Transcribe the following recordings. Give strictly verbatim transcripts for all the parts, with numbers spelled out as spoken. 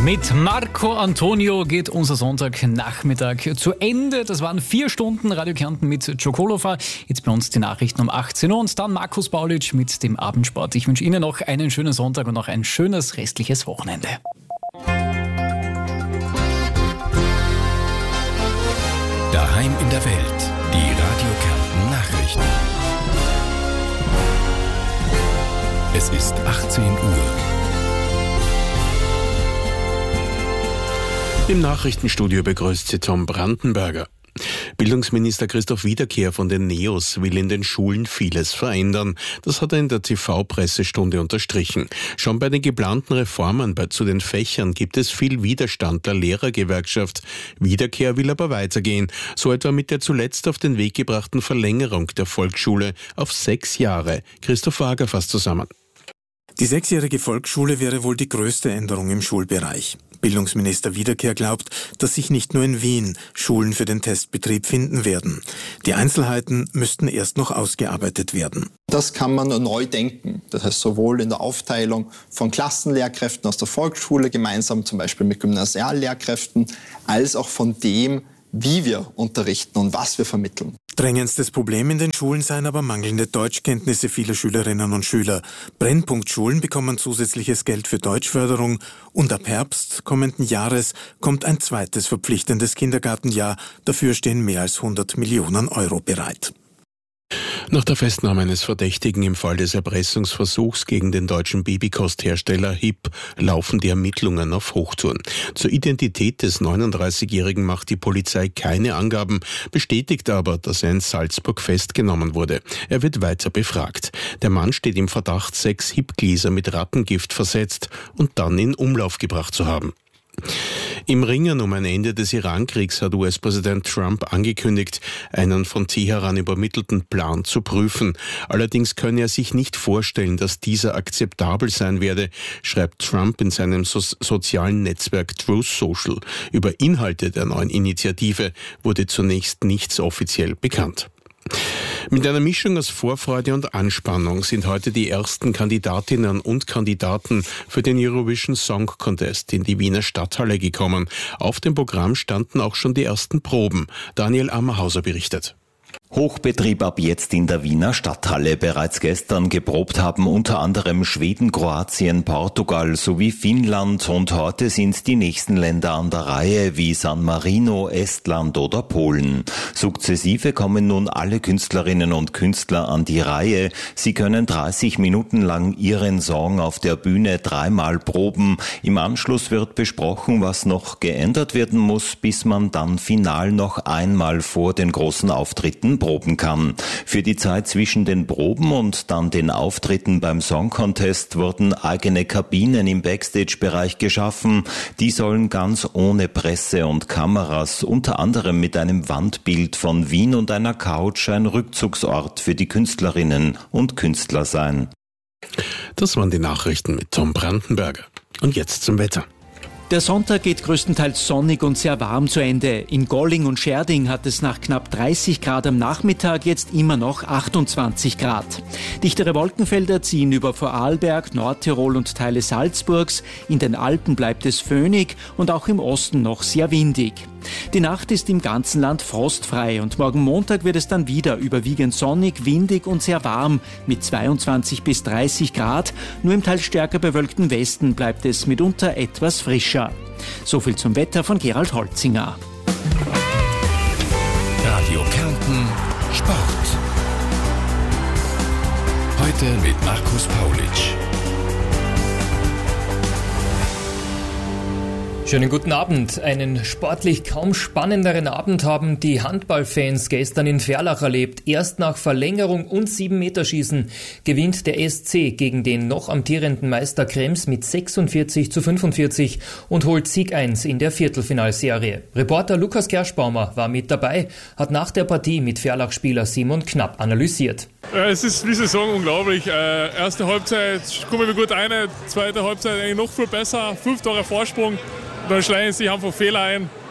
Mit Marco Antonio geht unser Sonntagnachmittag zu Ende. Das waren vier Stunden Radio Kärnten mit Chokolova. Jetzt bei uns die Nachrichten um achtzehn Uhr und dann Markus Paulitsch mit dem Abendsport. Ich wünsche Ihnen noch einen schönen Sonntag und noch ein schönes restliches Wochenende. Daheim in der Welt. Die Radio Kärnten Nachrichten. Es ist achtzehn Uhr. Im Nachrichtenstudio begrüßt Sie Tom Brandenberger. Bildungsminister Christoph Wiederkehr von den NEOS will in den Schulen vieles verändern. Das hat er in der T V-Pressestunde unterstrichen. Schon bei den geplanten Reformen bei, zu den Fächern gibt es viel Widerstand der Lehrergewerkschaft. Wiederkehr will aber weitergehen, so etwa mit der zuletzt auf den Weg gebrachten Verlängerung der Volksschule auf sechs Jahre. Christoph Wager fasst zusammen. Die sechsjährige Volksschule wäre wohl die größte Änderung im Schulbereich. Bildungsminister Wiederkehr glaubt, dass sich nicht nur in Wien Schulen für den Testbetrieb finden werden. Die Einzelheiten müssten erst noch ausgearbeitet werden. Das kann man neu denken. Das heißt sowohl in der Aufteilung von Klassenlehrkräften aus der Volksschule, gemeinsam zum Beispiel mit Gymnasiallehrkräften, als auch von dem, wie wir unterrichten und was wir vermitteln. Drängendstes Problem in den Schulen seien aber mangelnde Deutschkenntnisse vieler Schülerinnen und Schüler. Brennpunktschulen bekommen zusätzliches Geld für Deutschförderung und ab Herbst kommenden Jahres kommt ein zweites verpflichtendes Kindergartenjahr. Dafür stehen mehr als hundert Millionen Euro bereit. Nach der Festnahme eines Verdächtigen im Fall des Erpressungsversuchs gegen den deutschen Babykosthersteller H I P laufen die Ermittlungen auf Hochtouren. Zur Identität des neununddreißigjährigen macht die Polizei keine Angaben, bestätigt aber, dass er in Salzburg festgenommen wurde. Er wird weiter befragt. Der Mann steht im Verdacht, sechs H I P-Gläser mit Rattengift versetzt und dann in Umlauf gebracht zu haben. Im Ringen um ein Ende des Iran-Kriegs hat U S-Präsident Trump angekündigt, einen von Teheran übermittelten Plan zu prüfen. Allerdings könne er sich nicht vorstellen, dass dieser akzeptabel sein werde, schreibt Trump in seinem so- sozialen Netzwerk Truth Social. Über Inhalte der neuen Initiative wurde zunächst nichts offiziell bekannt. Mit einer Mischung aus Vorfreude und Anspannung sind heute die ersten Kandidatinnen und Kandidaten für den Eurovision Song Contest in die Wiener Stadthalle gekommen. Auf dem Programm standen auch schon die ersten Proben. Daniel Ammerhauser berichtet. Hochbetrieb ab jetzt in der Wiener Stadthalle. Bereits gestern geprobt haben unter anderem Schweden, Kroatien, Portugal sowie Finnland und heute sind die nächsten Länder an der Reihe wie San Marino, Estland oder Polen. Sukzessive kommen nun alle Künstlerinnen und Künstler an die Reihe. Sie können dreißig Minuten lang ihren Song auf der Bühne dreimal proben. Im Anschluss wird besprochen, was noch geändert werden muss, bis man dann final noch einmal vor den großen Auftritten proben kann. Für die Zeit zwischen den Proben und dann den Auftritten beim Song Contest wurden eigene Kabinen im Backstage-Bereich geschaffen. Die sollen ganz ohne Presse und Kameras, unter anderem mit einem Wandbild von Wien und einer Couch, ein Rückzugsort für die Künstlerinnen und Künstler sein. Das waren die Nachrichten mit Tom Brandenberger. Und jetzt zum Wetter. Der Sonntag geht größtenteils sonnig und sehr warm zu Ende. In Golling und Scherding hat es nach knapp dreißig Grad am Nachmittag jetzt immer noch achtundzwanzig Grad. Dichtere Wolkenfelder ziehen über Vorarlberg, Nordtirol und Teile Salzburgs. In den Alpen bleibt es föhnig und auch im Osten noch sehr windig. Die Nacht ist im ganzen Land frostfrei und morgen Montag wird es dann wieder überwiegend sonnig, windig und sehr warm mit zweiundzwanzig bis dreißig Grad. Nur im teils stärker bewölkten Westen bleibt es mitunter etwas frischer. So viel zum Wetter von Gerald Holzinger. Radio Kärnten Sport. Heute mit Markus Paulitsch. Schönen guten Abend. Einen sportlich kaum spannenderen Abend haben die Handballfans gestern in Ferlach erlebt. Erst nach Verlängerung und sieben Meter Schießen gewinnt der S C gegen den noch amtierenden Meister Krems mit sechsundvierzig zu fünfundvierzig und holt Sieg eins in der Viertelfinalserie. Reporter Lukas Kerschbaumer war mit dabei, hat nach der Partie mit Ferlach-Spieler Simon Knapp analysiert. Ja, es ist, wie Sie sagen, unglaublich. Äh, erste Halbzeit kommen wir gut rein, zweite Halbzeit eigentlich noch viel besser, fünf Tore Vorsprung. Dann schleichen sich einfach Fehler ein.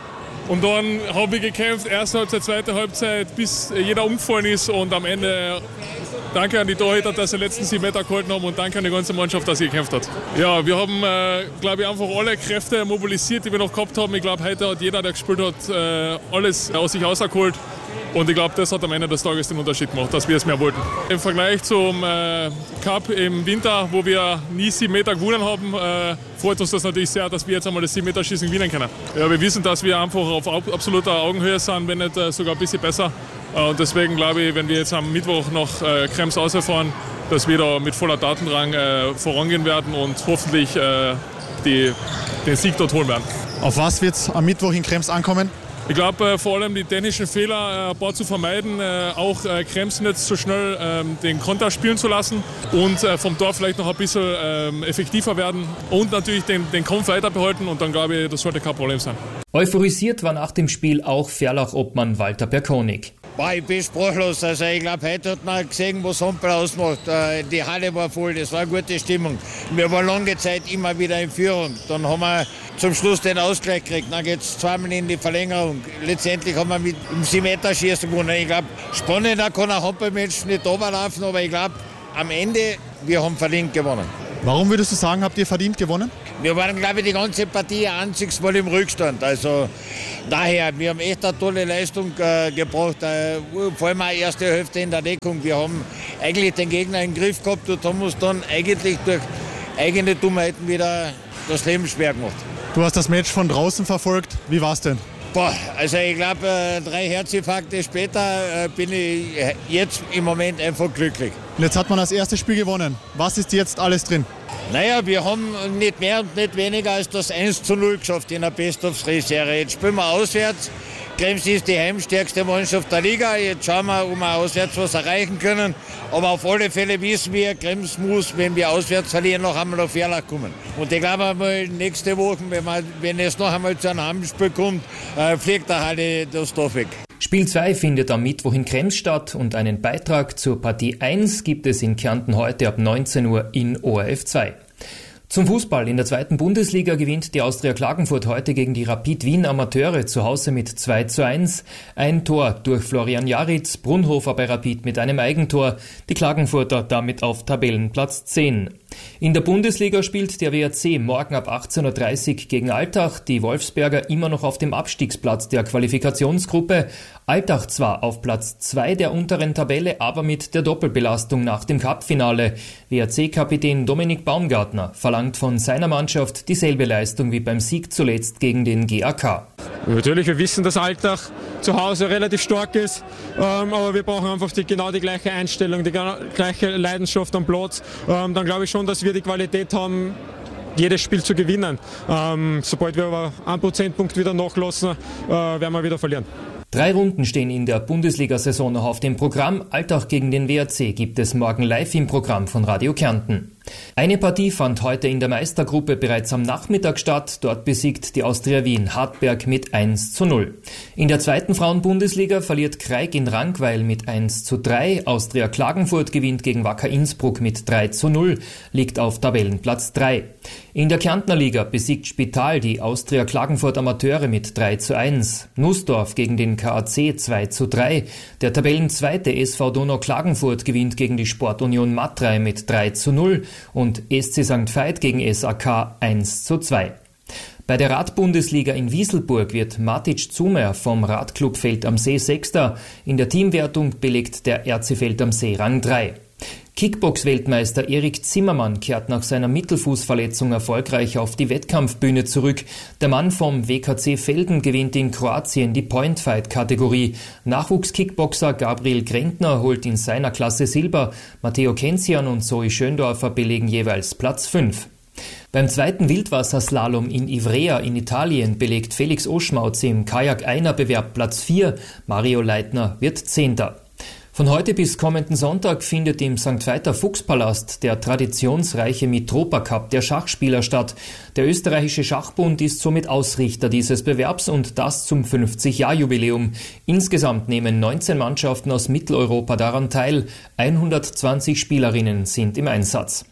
Und dann habe ich gekämpft, erste Halbzeit, zweite Halbzeit, bis jeder umgefallen ist. Und am Ende danke an die Torhüter, dass sie die letzten sieben Meter gehalten haben und danke an die ganze Mannschaft, dass sie gekämpft hat. Ja, wir haben, äh, glaube ich, einfach alle Kräfte mobilisiert, die wir noch gehabt haben. Ich glaube, heute hat jeder, der gespielt hat, äh, alles aus sich rausgeholt. Und ich glaube, das hat am Ende des Tages den Unterschied gemacht, dass wir es mehr wollten. Im Vergleich zum äh, Cup im Winter, wo wir nie sieben Meter gewonnen haben, äh, freut uns das natürlich sehr, dass wir jetzt einmal das sieben Meter Schießen gewinnen können. Ja, wir wissen, dass wir einfach auf absoluter Augenhöhe sind, wenn nicht äh, sogar ein bisschen besser. Äh, und deswegen glaube ich, wenn wir jetzt am Mittwoch nach äh, Krems rausfahren, dass wir da mit voller Tatendrang äh, vorangehen werden und hoffentlich äh, die, den Sieg dort holen werden. Auf was wird es am Mittwoch in Krems ankommen? Ich glaube, äh, vor allem die technischen Fehler äh, ein paar zu vermeiden, äh, auch äh, Krems nicht so schnell äh, den Konter spielen zu lassen und äh, vom Tor vielleicht noch ein bisschen äh, effektiver werden und natürlich den, den Kampf weiter behalten und dann glaube ich, das sollte kein Problem sein. Euphorisiert war nach dem Spiel auch Ferlach-Obmann Walter Perkonig. Boah, ich bin sprachlos. Also ich glaube, heute hat man gesehen, was Handball ausmacht. Die Halle war voll, das war eine gute Stimmung. Wir waren lange Zeit immer wieder in Führung. Dann haben wir zum Schluss den Ausgleich gekriegt. Dann geht es zweimal in die Verlängerung. Letztendlich haben wir mit dem sieben Meter Schießen gewonnen. Ich glaube, spannender kann ein Handballmensch nicht runterlaufen, aber ich glaube, am Ende, wir haben verdient gewonnen. Warum würdest du sagen, habt ihr verdient gewonnen? Wir waren, glaube ich, die ganze Partie ein einziges Mal im Rückstand. Also daher, wir haben echt eine tolle Leistung äh, gebracht. Äh, vor allem auch erste Hälfte in der Deckung. Wir haben eigentlich den Gegner im Griff gehabt und haben uns dann eigentlich durch eigene Dummheiten wieder das Leben schwer gemacht. Du hast das Match von draußen verfolgt. Wie war's denn? Boah, also ich glaube, äh, drei Herzinfarkte später äh, bin ich jetzt im Moment einfach glücklich. Und jetzt hat man das erste Spiel gewonnen. Was ist jetzt alles drin? Naja, wir haben nicht mehr und nicht weniger als das eins zu null geschafft in der Best-of-Three-Serie. Jetzt spielen wir auswärts. Krems ist die heimstärkste Mannschaft der Liga. Jetzt schauen wir, ob wir auswärts was erreichen können. Aber auf alle Fälle wissen wir, Krems muss, wenn wir auswärts verlieren, noch einmal auf Ferlach kommen. Und ich glaube einmal, nächste Woche, wenn, wir, wenn es noch einmal zu einem Heimspiel kommt, äh, fliegt der Halle das Dorf weg. Spiel zwei findet am Mittwoch in Krems statt und einen Beitrag zur Partie eins gibt es in Kärnten heute ab neunzehn Uhr in O R F zwei. Zum Fußball. In der zweiten Bundesliga gewinnt die Austria Klagenfurt heute gegen die Rapid Wien Amateure zu Hause mit zwei zu eins. Ein Tor durch Florian Jaritz, Brunhofer bei Rapid mit einem Eigentor. Die Klagenfurter damit auf Tabellenplatz zehn. In der Bundesliga spielt der W R C morgen ab achtzehn Uhr dreißig gegen Altach. Die Wolfsberger immer noch auf dem Abstiegsplatz der Qualifikationsgruppe. Altach zwar auf Platz zwei der unteren Tabelle, aber mit der Doppelbelastung nach dem Cup-Finale. W R C-Kapitän Dominik Baumgartner verlangt von seiner Mannschaft dieselbe Leistung wie beim Sieg zuletzt gegen den G A K. Natürlich, wir wissen, dass Altach zu Hause relativ stark ist, ähm, aber wir brauchen einfach die, genau die gleiche Einstellung, die gleiche Leidenschaft am Platz. Ähm, dann glaube ich schon, dass wir die Qualität haben, jedes Spiel zu gewinnen. Ähm, sobald wir aber einen Prozentpunkt wieder nachlassen, äh, werden wir wieder verlieren. Drei Runden stehen in der Bundesliga-Saison noch auf dem Programm. Altach gegen den W R C gibt es morgen live im Programm von Radio Kärnten. Eine Partie fand heute in der Meistergruppe bereits am Nachmittag statt. Dort besiegt die Austria Wien Hartberg mit eins zu null. In der zweiten Frauenbundesliga verliert Kraig in Rankweil mit eins zu drei. Austria Klagenfurt gewinnt gegen Wacker Innsbruck mit drei zu null, liegt auf Tabellenplatz drei. In der Kärntner Liga besiegt Spital die Austria Klagenfurt Amateure mit drei zu eins. Nussdorf gegen den K A C zwei zu drei. Der Tabellenzweite S V Donau Klagenfurt gewinnt gegen die Sportunion Matrei mit drei zu null und S C Sankt Veit gegen S A K eins zu zwei. Bei der Radbundesliga in Wieselburg wird Matic Zumer vom Radclub Feld am See Sechster. In der Teamwertung belegt der R C Feld am See Rang drei. Kickbox-Weltmeister Erik Zimmermann kehrt nach seiner Mittelfußverletzung erfolgreich auf die Wettkampfbühne zurück. Der Mann vom W K C Velden gewinnt in Kroatien die Point-Fight-Kategorie. Nachwuchskickboxer Gabriel Grentner holt in seiner Klasse Silber. Matteo Kenzian und Zoe Schöndorfer belegen jeweils Platz fünf. Beim zweiten Wildwasserslalom in Ivrea in Italien belegt Felix Oschmautz im Kajak-Einer-Bewerb Platz vier. Mario Leitner wird Zehnter. Von heute bis kommenden Sonntag findet im Sankt Veiter Fuchspalast der traditionsreiche Mitropa Cup der Schachspieler statt. Der österreichische Schachbund ist somit Ausrichter dieses Bewerbs und das zum fünfzig-Jahr-Jubiläum. Insgesamt nehmen neunzehn Mannschaften aus Mitteleuropa daran teil. hundertzwanzig Spielerinnen sind im Einsatz.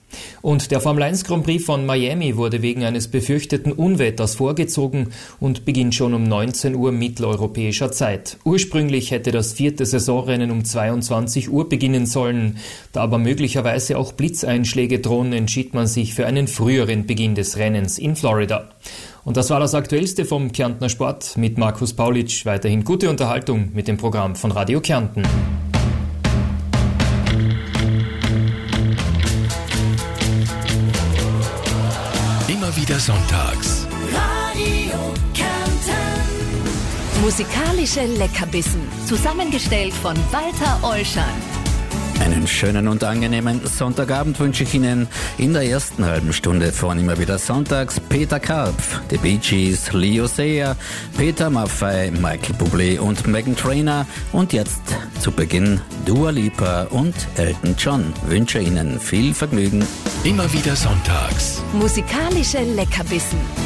Und der Formel eins Grand Prix von Miami wurde wegen eines befürchteten Unwetters vorgezogen und beginnt schon um neunzehn Uhr mitteleuropäischer Zeit. Ursprünglich hätte das vierte Saisonrennen um zweiundzwanzig Uhr beginnen sollen. Da aber möglicherweise auch Blitzeinschläge drohen, entschied man sich für einen früheren Beginn des Rennens in Florida. Und das war das Aktuellste vom Kärntner Sport mit Markus Paulitsch. Weiterhin gute Unterhaltung mit dem Programm von Radio Kärnten. Immer wieder sonntags. Radio Kärnten. Musikalische Leckerbissen. Zusammengestellt von Walter Olschan. Einen schönen und angenehmen Sonntagabend wünsche ich Ihnen. In der ersten halben Stunde von Immer wieder sonntags Peter Karpf, The Bee Gees, Leo Sayer, Peter Maffay, Michael Bublé und Meghan Trainor. Und jetzt zu Beginn Dua Lipa und Elton John. Wünsche Ihnen viel Vergnügen. Immer wieder sonntags. Musikalische Leckerbissen.